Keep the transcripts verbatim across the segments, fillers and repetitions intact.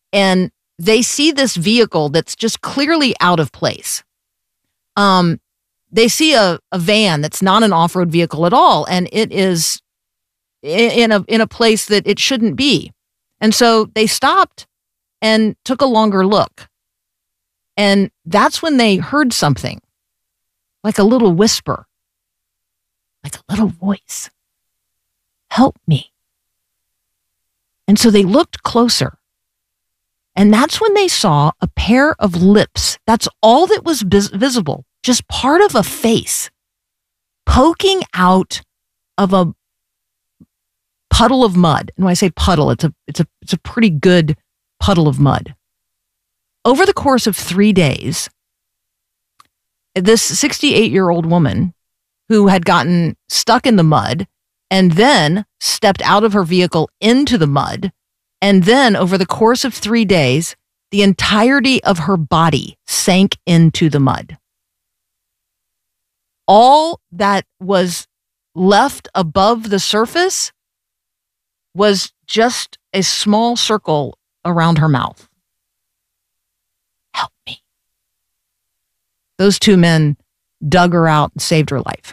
and they see this vehicle that's just clearly out of place. Um, they see a, a van that's not an off-road vehicle at all, and it is in a in a place that it shouldn't be. And so they stopped and took a longer look. And that's when they heard something, like a little whisper, like a little voice. Help me. And so they looked closer. And that's when they saw a pair of lips. That's all that was vis- visible, just part of a face poking out of a puddle of mud. And when I say puddle, it's a it's a it's a pretty good puddle of mud. Over the course of three days, this sixty-eight-year-old woman who had gotten stuck in the mud and then stepped out of her vehicle into the mud, and then over the course of three days, the entirety of her body sank into the mud. All that was left above the surface was just a small circle around her mouth. Help me. Those two men dug her out and saved her life.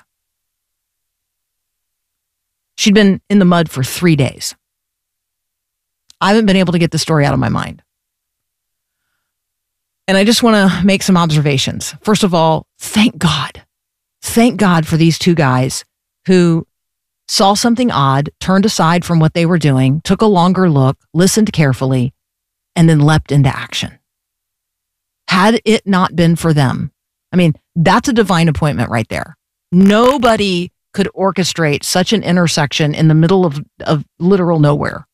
She'd been in the mud for three days. I haven't been able to get the story out of my mind. And I just want to make some observations. First of all, thank God. Thank God for these two guys who saw something odd, turned aside from what they were doing, took a longer look, listened carefully, and then leapt into action. Had it not been for them, I mean, that's a divine appointment right there. Nobody could orchestrate such an intersection in the middle of, of literal nowhere.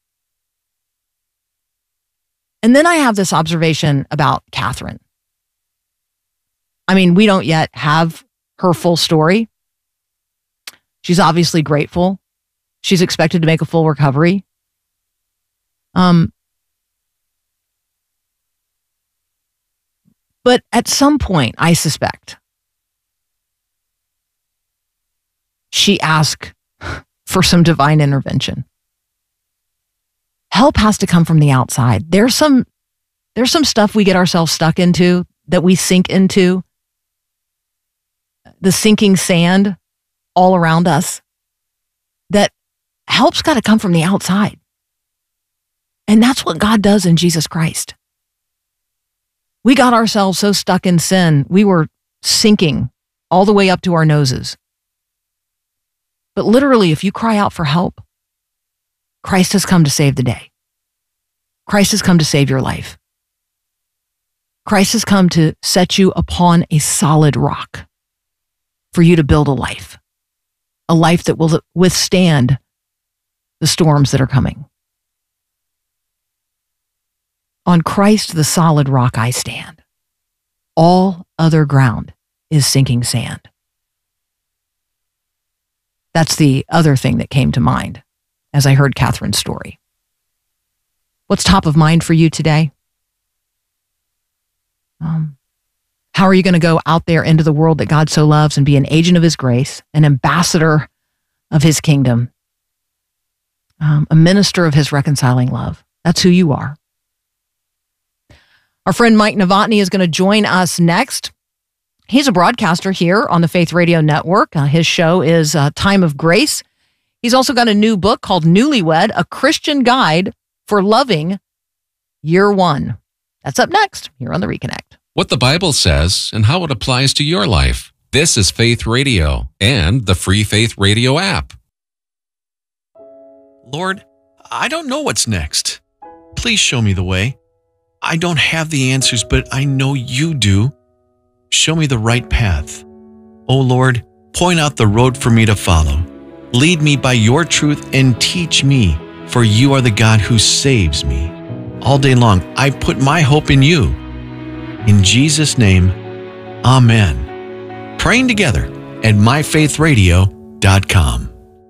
And then I have this observation about Catherine. I mean, we don't yet have her full story. She's obviously grateful. She's expected to make a full recovery. Um, but at some point, I suspect, she asked for some divine intervention. Help has to come from the outside. There's some, there's some stuff we get ourselves stuck into, that we sink into. The sinking sand all around us, that help's got to come from the outside. And that's what God does in Jesus Christ. We got ourselves so stuck in sin, we were sinking all the way up to our noses. But literally, if you cry out for help, Christ has come to save the day. Christ has come to save your life. Christ has come to set you upon a solid rock for you to build a life. A life that will withstand the storms that are coming. On Christ, the solid rock, I stand. All other ground is sinking sand. That's the other thing that came to mind as I heard Catherine's story. What's top of mind for you today? Um, how are you going to go out there into the world that God so loves and be an agent of his grace, an ambassador of his kingdom, um, a minister of his reconciling love? That's who you are. Our friend Mike Novotny is going to join us next. He's a broadcaster here on the Faith Radio Network. Uh, his show is uh, Time of Grace. He's also got a new book called Newlywed, A Christian Guide for Loving Year One. That's up next here on The Reconnect. What the Bible says and how it applies to your life. This is Faith Radio and the free Faith Radio app. Lord, I don't know what's next. Please show me the way. I don't have the answers, but I know you do. Show me the right path. Oh Lord, point out the road for me to follow. Lead me by your truth and teach me, for you are the God who saves me. All day long, I put my hope in you. In Jesus' name, amen. Praying together at my faith radio dot com.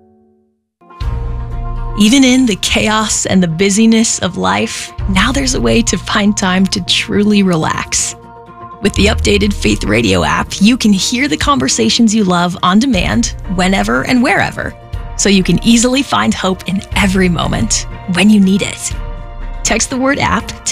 Even in the chaos and the busyness of life, now there's a way to find time to truly relax. With the updated Faith Radio app, you can hear the conversations you love on demand, whenever and wherever, so you can easily find hope in every moment when you need it. Text the word app